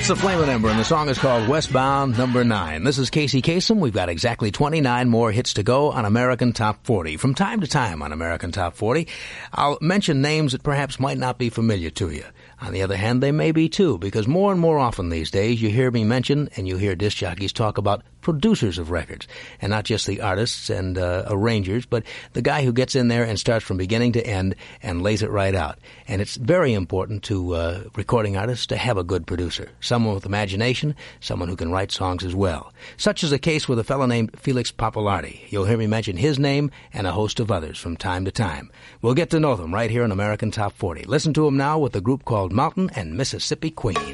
That's the Flamin' Ember, and the song is called Westbound Number 9. This is Casey Kasem. We've got exactly 29 more hits to go on American Top 40. From time to time on American Top 40, I'll mention names that perhaps might not be familiar to you. On the other hand, they may be too, because more and more often these days you hear me mention and you hear disc jockeys talk about producers of records, and not just the artists and arrangers, but the guy who gets in there and starts from beginning to end and lays it right out. And it's very important to recording artists to have a good producer, someone with imagination, someone who can write songs as well. Such is the case with a fellow named Felix Pappalardi. You'll hear me mention his name and a host of others from time to time. We'll get to know them right here on American Top 40. Listen to them now with a group called Mountain and Mississippi Queen.